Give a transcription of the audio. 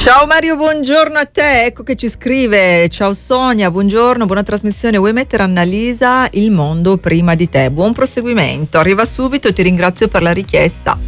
Ciao Mario, buongiorno a te, ecco che ci scrive. Ciao Sonia, buongiorno, buona trasmissione. Vuoi mettere Annalisa Il mondo prima di te? Buon proseguimento, arriva subito e ti ringrazio per la richiesta.